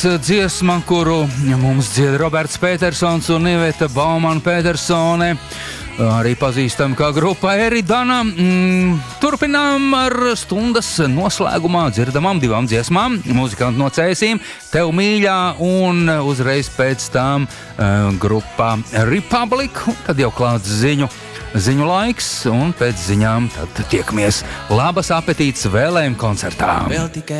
dziesma, kuru mums dzied Roberts Petersons un Iveta Baumana-Petersone, arī pazīstama kā grupa Eridana. Turpinām ar stundas noslēgumā dzirdamām divām dziesmām. Muzikanti no Cēsīm, Tev mīļā, un uzreiz pēc tam grupa Republic. Tad jau klāts ziņu laiks, un pēc ziņām tad tiekamies. Labas apetītes vēlējuma koncertā!